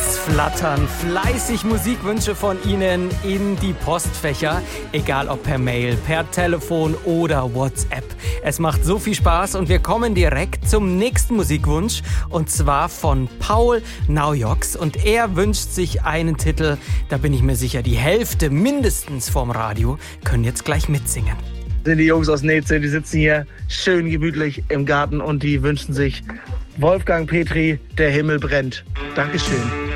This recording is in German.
Es flattern fleißig Musikwünsche von Ihnen in die Postfächer, egal ob per Mail, per Telefon oder WhatsApp. Es macht so viel Spaß und wir kommen direkt zum nächsten Musikwunsch und zwar von Paul Naujoks und er wünscht sich einen Titel, da bin ich mir sicher, die Hälfte mindestens vom Radio können jetzt gleich mitsingen. Sind die Jungs aus Netze, die sitzen hier schön gemütlich im Garten und die wünschen sich Wolfgang Petri, Der Himmel brennt. Dankeschön.